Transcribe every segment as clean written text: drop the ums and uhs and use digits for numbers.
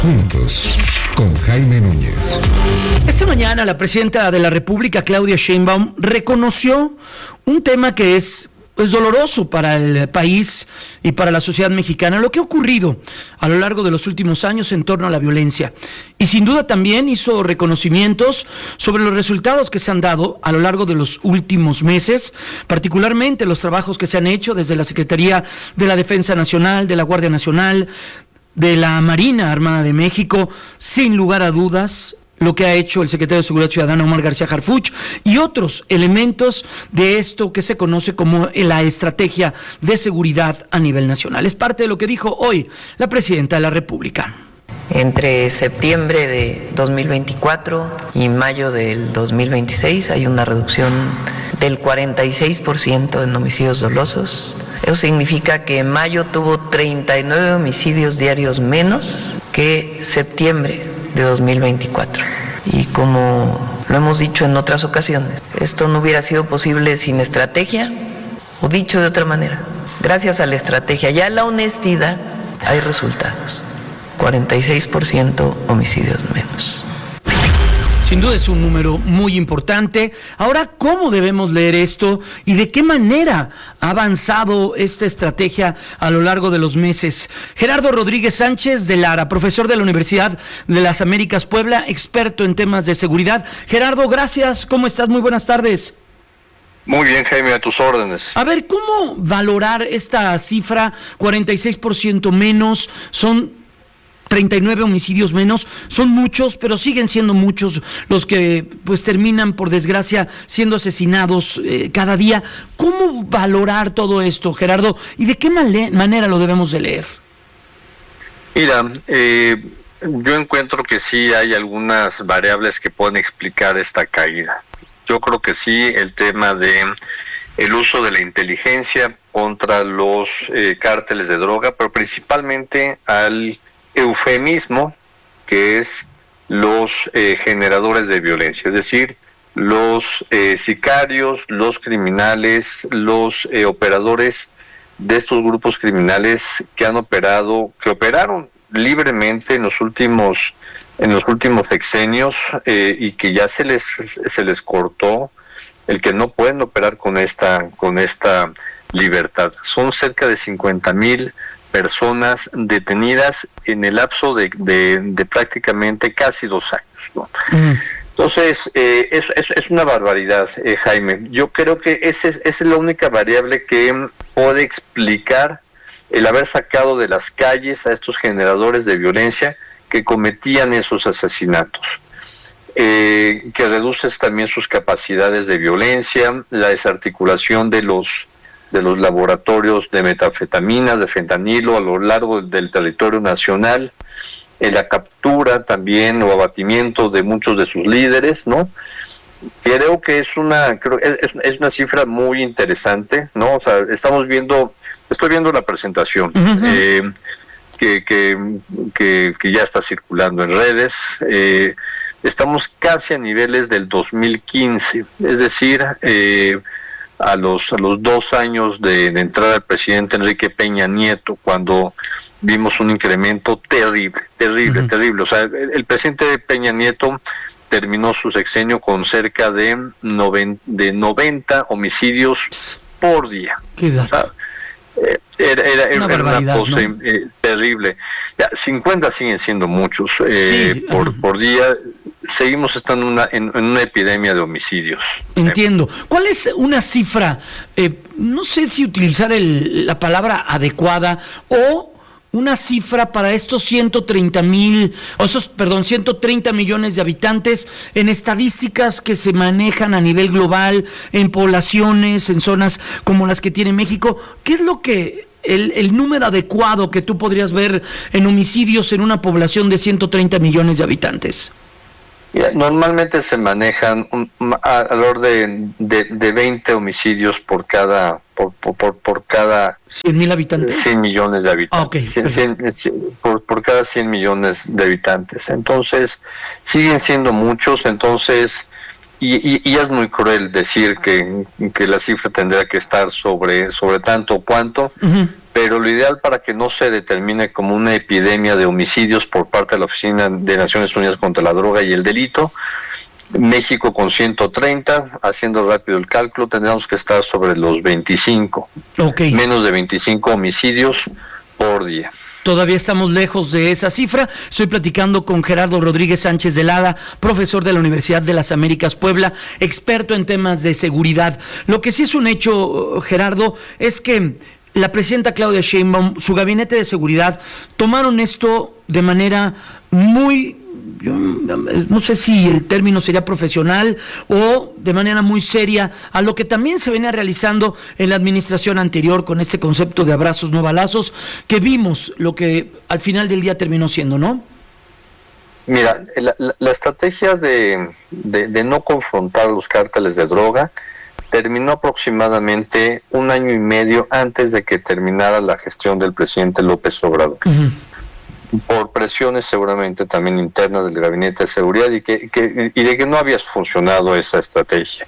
Juntos, con Jaime Núñez. Esta mañana la presidenta de la República, Claudia Sheinbaum, reconoció un tema que es doloroso para el país y para la sociedad mexicana, lo que ha ocurrido a lo largo de los últimos años en torno a la violencia. Y sin duda también hizo reconocimientos sobre los resultados que se han dado a lo largo de los últimos meses, particularmente los trabajos que se han hecho desde la Secretaría de la Defensa Nacional, de la Guardia Nacional, de la Marina Armada de México, sin lugar a dudas, lo que ha hecho el secretario de Seguridad Ciudadana, Omar García Harfuch, y otros elementos de esto que se conoce como la estrategia de seguridad a nivel nacional. Es parte de lo que dijo hoy la presidenta de la República. Entre septiembre de 2024 y mayo del 2026 hay una reducción del 46% en homicidios dolosos. Eso significa que mayo tuvo 39 homicidios diarios menos que septiembre de 2024. Y como lo hemos dicho en otras ocasiones, esto no hubiera sido posible sin estrategia, o dicho de otra manera, gracias a la estrategia y a la honestidad hay resultados. 46% homicidios menos. Sin duda es un número muy importante. Ahora, ¿cómo debemos leer esto y de qué manera ha avanzado esta estrategia a lo largo de los meses? Gerardo Rodríguez Sánchez de Lara, profesor de la Universidad de las Américas Puebla, experto en temas de seguridad. Gerardo, gracias. ¿Cómo estás? Muy buenas tardes. Muy bien, Jaime, a tus órdenes. A ver, ¿cómo valorar esta cifra? 46% menos, son 39 homicidios menos, son muchos, pero siguen siendo muchos los que pues terminan, por desgracia, siendo asesinados cada día. ¿Cómo valorar todo esto, Gerardo? ¿Y de qué manera lo debemos de leer? Mira, yo encuentro que sí hay algunas variables que pueden explicar esta caída. Yo creo que sí, el tema de el uso de la inteligencia contra los cárteles de droga, pero principalmente al eufemismo que es los generadores de violencia, es decir, los sicarios, los criminales, los operadores de estos grupos criminales que operaron libremente en los últimos sexenios y que ya se les cortó el que no pueden operar con esta libertad. Son cerca de 50,000 personas detenidas en el lapso de prácticamente casi 2 años, ¿no? Entonces, es una barbaridad, Jaime. Yo creo que esa es la única variable que puede explicar el haber sacado de las calles a estos generadores de violencia que cometían esos asesinatos. Que reduces también sus capacidades de violencia, la desarticulación de los laboratorios de metanfetaminas, de fentanilo a lo largo del territorio nacional, la captura también o abatimiento de muchos de sus líderes, ¿no? Creo que es una cifra muy interesante, ¿no? O sea, estoy viendo la presentación que ya está circulando en redes. Estamos casi a niveles del 2015, es decir, a los 2 años de entrada del presidente Enrique Peña Nieto, cuando vimos un incremento terrible. O sea, el presidente Peña Nieto terminó su sexenio con cerca de 90 homicidios por día. ¿Qué edad? O sea, era una cosa, ¿no? Terrible. Ya, 50 siguen siendo muchos por día. Seguimos estando en una epidemia de homicidios. Entiendo. ¿Cuál es una cifra? No sé si utilizar la palabra adecuada o una cifra para estos 130 millones de habitantes en estadísticas que se manejan a nivel global, en poblaciones, en zonas como las que tiene México. ¿Qué es lo que el número adecuado que tú podrías ver en homicidios en una población de 130 millones de habitantes? Normalmente se manejan alrededor de 20 homicidios por cada 100,000 habitantes. 100 millones de habitantes. Por cada 100 millones de habitantes. Entonces, siguen siendo muchos. Entonces, y es muy cruel decir que la cifra tendrá que estar sobre tanto o cuanto, pero lo ideal para que no se determine como una epidemia de homicidios por parte de la Oficina de Naciones Unidas contra la Droga y el Delito, México con 130, haciendo rápido el cálculo, tendríamos que estar sobre los 25, menos de 25 homicidios por día. Todavía estamos lejos de esa cifra. Estoy platicando con Gerardo Rodríguez Sánchez de Lada, profesor de la Universidad de las Américas Puebla, experto en temas de seguridad. Lo que sí es un hecho, Gerardo, es que la presidenta Claudia Sheinbaum, su gabinete de seguridad, tomaron esto de manera muy, yo no sé si el término sería profesional o de manera muy seria, a lo que también se venía realizando en la administración anterior con este concepto de abrazos no balazos, que vimos lo que al final del día terminó siendo, ¿no? Mira, la estrategia de no confrontar los cárteles de droga terminó aproximadamente 1 año y medio antes de que terminara la gestión del presidente López Obrador. Por presiones seguramente también internas del Gabinete de Seguridad y de que no había funcionado esa estrategia.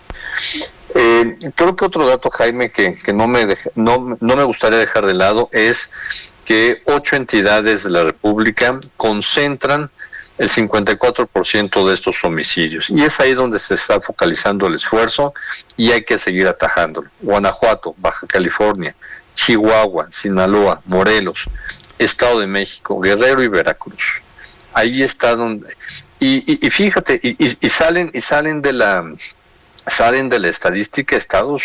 Creo que otro dato, Jaime, que no me gustaría dejar de lado es que 8 entidades de la República concentran el 54% de estos homicidios, y es ahí donde se está focalizando el esfuerzo y hay que seguir atajándolo. Guanajuato, Baja California, Chihuahua, Sinaloa, Morelos, Estado de México, Guerrero y Veracruz. Ahí está donde y fíjate, y salen de la estadística estados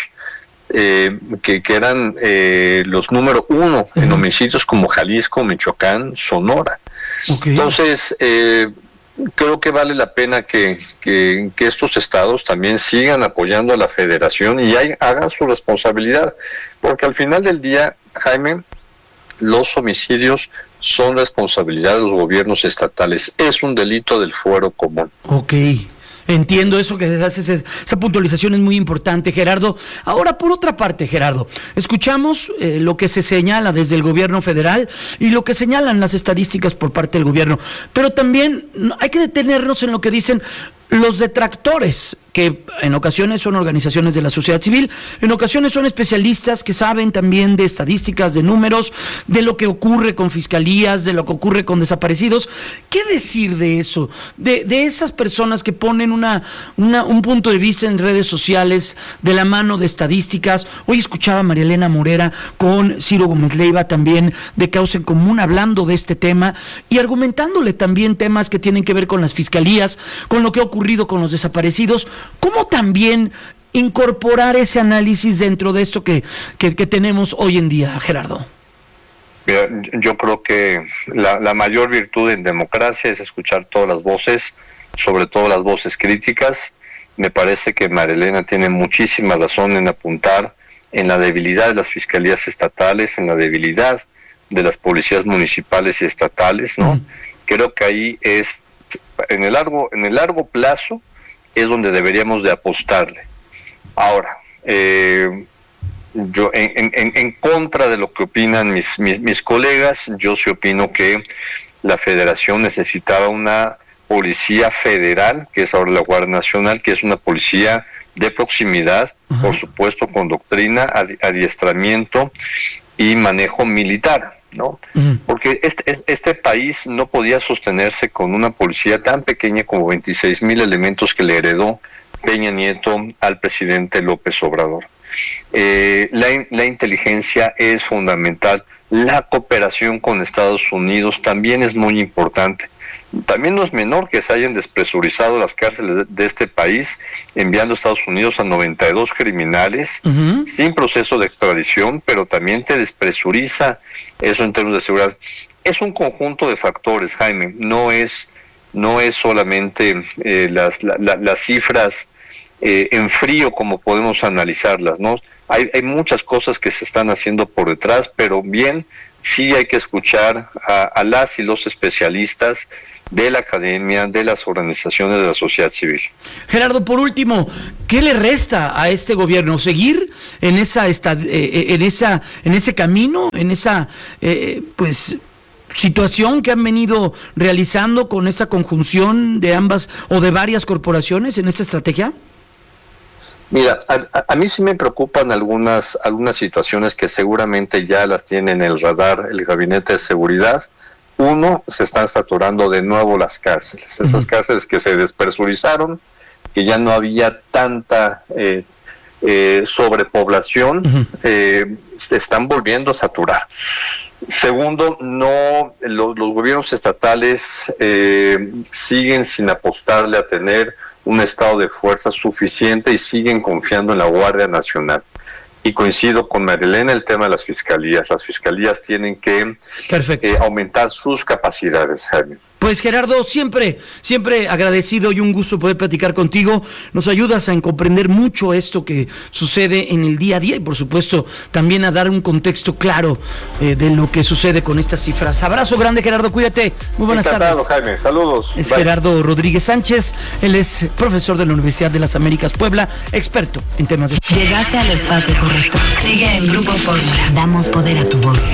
que eran los número 1 en homicidios, como Jalisco, Michoacán, Sonora. Entonces creo que vale la pena que estos estados también sigan apoyando a la federación y hagan su responsabilidad, porque al final del día, Jaime, los homicidios son responsabilidad de los gobiernos estatales. Es un delito del fuero común. Entiendo eso que haces, esa puntualización es muy importante, Gerardo. Ahora, por otra parte, Gerardo, escuchamos lo que se señala desde el gobierno federal y lo que señalan las estadísticas por parte del gobierno, pero también hay que detenernos en lo que dicen los detractores, que en ocasiones son organizaciones de la sociedad civil, en ocasiones son especialistas que saben también de estadísticas, de números, de lo que ocurre con fiscalías, de lo que ocurre con desaparecidos. ¿Qué decir de eso? De esas personas que ponen un punto de vista en redes sociales de la mano de estadísticas. Hoy escuchaba a María Elena Morera con Ciro Gómez Leiva, también de Causa en Común, hablando de este tema y argumentándole también temas que tienen que ver con las fiscalías, con lo que ha ocurrido con los desaparecidos. ¿Cómo también incorporar ese análisis dentro de esto que tenemos hoy en día, Gerardo? Yo creo que la mayor virtud en democracia es escuchar todas las voces, sobre todo las voces críticas. Me parece que María Elena tiene muchísima razón en apuntar en la debilidad de las fiscalías estatales, en la debilidad de las policías municipales y estatales, ¿no? Creo que ahí es, en el largo plazo, es donde deberíamos de apostarle. Ahora, yo en contra de lo que opinan mis colegas, yo sí opino que la Federación necesitaba una policía federal, que es ahora la Guardia Nacional, que es una policía de proximidad, por supuesto con doctrina, adiestramiento y manejo militar, ¿no? Porque este país no podía sostenerse con una policía tan pequeña como 26,000 elementos que le heredó Peña Nieto al presidente López Obrador. La inteligencia es fundamental. La cooperación con Estados Unidos también es muy importante. También no es menor que se hayan despresurizado las cárceles de este país, enviando a Estados Unidos a 92 criminales sin proceso de extradición, pero también te despresuriza eso en términos de seguridad. Es un conjunto de factores, Jaime, no es solamente las cifras en frío como podemos analizarlas, ¿no? Hay muchas cosas que se están haciendo por detrás, pero bien, sí hay que escuchar a las y los especialistas de la academia, de las organizaciones de la sociedad civil. Gerardo, por último, ¿qué le resta a este gobierno? ¿Seguir en ese camino, en esa situación que han venido realizando con esa conjunción de ambas o de varias corporaciones en esta estrategia? Mira, a mí sí me preocupan algunas situaciones que seguramente ya las tiene en el radar el Gabinete de Seguridad. Uno, se están saturando de nuevo las cárceles, esas cárceles que se despresurizaron, que ya no había tanta sobrepoblación, se están volviendo a saturar. Segundo, los gobiernos estatales siguen sin apostarle a tener un estado de fuerza suficiente y siguen confiando en la Guardia Nacional. Y coincido con Marilena el tema de las fiscalías. Las fiscalías tienen que aumentar sus capacidades, Jaime. Pues Gerardo, siempre agradecido y un gusto poder platicar contigo. Nos ayudas a comprender mucho esto que sucede en el día a día y por supuesto también a dar un contexto claro de lo que sucede con estas cifras. Abrazo grande, Gerardo, cuídate. Muy buenas tardes. Jaime, saludos. Es Bye. Gerardo Rodríguez Sánchez, él es profesor de la Universidad de las Américas Puebla, experto en temas de... Llegaste al espacio correcto. Sigue en Grupo Fórmula. Damos poder a tu voz.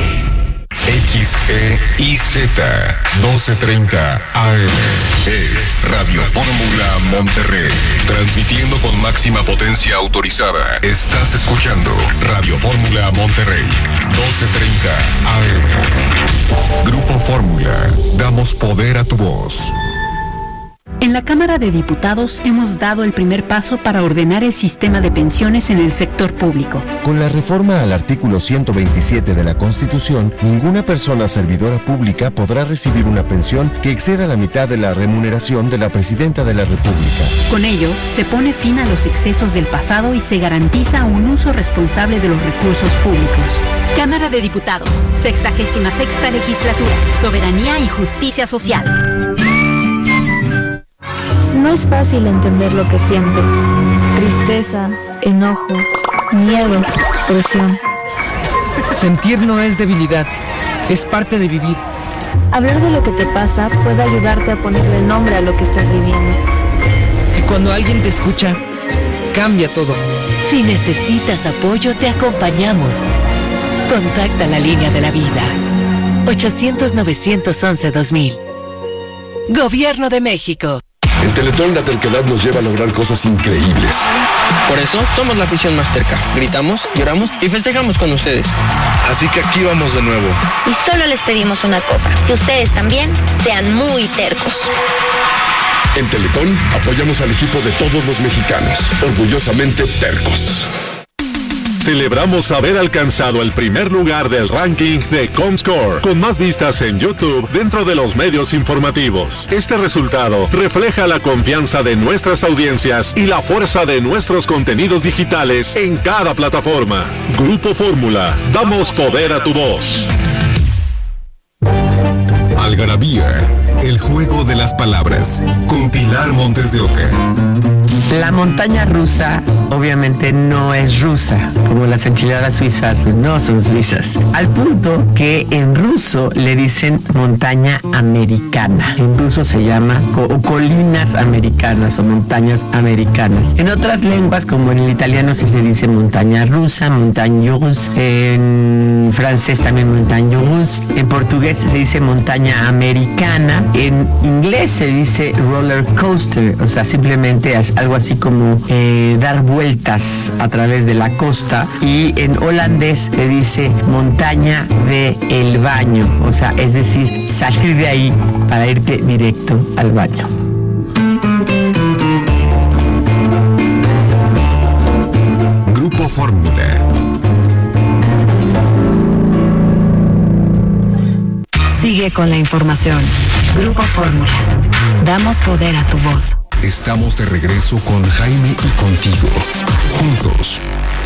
XEIZ 1230 AM es Radio Fórmula Monterrey, transmitiendo con máxima potencia autorizada. Estás escuchando Radio Fórmula Monterrey 1230 AM. Grupo Fórmula, damos poder a tu voz. En la Cámara de Diputados hemos dado el primer paso para ordenar el sistema de pensiones en el sector público. Con la reforma al artículo 127 de la Constitución, ninguna persona servidora pública podrá recibir una pensión que exceda la mitad de la remuneración de la Presidenta de la República. Con ello, se pone fin a los excesos del pasado y se garantiza un uso responsable de los recursos públicos. Cámara de Diputados, 66ª Legislatura, Soberanía y Justicia Social. No es fácil entender lo que sientes. Tristeza, enojo, miedo, presión. Sentir no es debilidad, es parte de vivir. Hablar de lo que te pasa puede ayudarte a ponerle nombre a lo que estás viviendo. Y cuando alguien te escucha, cambia todo. Si necesitas apoyo, te acompañamos. Contacta la línea de la vida. 800-911-2000. Gobierno de México. En Teletón la terquedad nos lleva a lograr cosas increíbles. Por eso somos la afición más terca. Gritamos, lloramos y festejamos con ustedes. Así que aquí vamos de nuevo. Y solo les pedimos una cosa, que ustedes también sean muy tercos. En Teletón apoyamos al equipo de todos los mexicanos, orgullosamente tercos. Celebramos haber alcanzado el primer lugar del ranking de Comscore, con más vistas en YouTube dentro de los medios informativos. Este resultado refleja la confianza de nuestras audiencias y la fuerza de nuestros contenidos digitales en cada plataforma. Grupo Fórmula, damos poder a tu voz. Algarabía, el juego de las palabras, con Pilar Montes de Oca. La montaña rusa obviamente no es rusa, como las enchiladas suizas no son suizas. Al punto que en ruso le dicen montaña americana. En ruso se llama colinas americanas o montañas americanas. En otras lenguas, como en el italiano, sí se dice montaña rusa, montagne russe. En francés también montagne russe. En portugués se dice montaña americana. En inglés se dice roller coaster, o sea, simplemente es algo así como dar vueltas a través de la costa. Y en holandés se dice montaña de el baño, o sea, es decir, salir de ahí para irte directo al baño. Grupo Fórmula. Sigue con la información. Grupo Fórmula. Damos poder a tu voz. Estamos de regreso con Jaime y contigo. Juntos.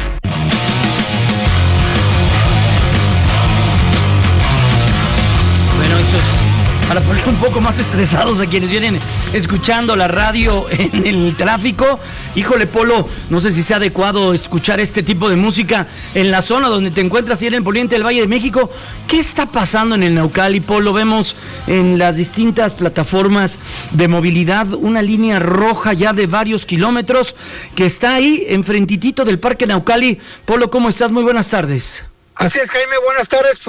Bueno, eso es para poner un poco más estresados a quienes vienen escuchando la radio en el tráfico. Híjole, Polo, no sé si sea adecuado escuchar este tipo de música en la zona donde te encuentras, en el poniente del Valle de México. ¿Qué está pasando en el Naucali, Polo? Vemos en las distintas plataformas de movilidad una línea roja ya de varios kilómetros que está ahí enfrentitito del Parque Naucali. Polo, ¿cómo estás? Muy buenas tardes. Así es, Jaime, buenas tardes.